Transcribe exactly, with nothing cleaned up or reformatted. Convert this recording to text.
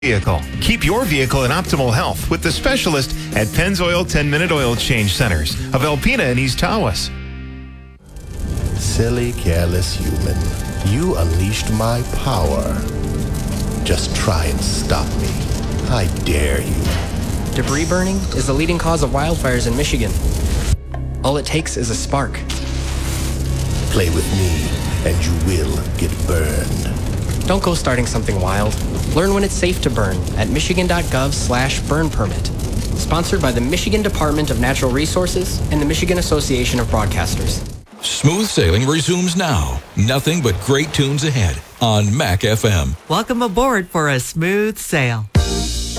vehicle. Keep your vehicle in optimal health with the specialist at Pennzoil ten-minute Oil Change Centers of Alpena and East Tawas. Silly, careless human. You unleashed my power. Just try and stop me. I dare you. Debris burning is the leading cause of wildfires in Michigan. All it takes is a spark. Play with me, and you will get burned. Don't go starting something wild. Learn when it's safe to burn at michigan.gov slash burn permit. Sponsored by the Michigan Department of Natural Resources and the Michigan Association of Broadcasters. Smooth Sailing resumes now. Nothing but great tunes ahead on Mac F M. Welcome aboard for a smooth sail.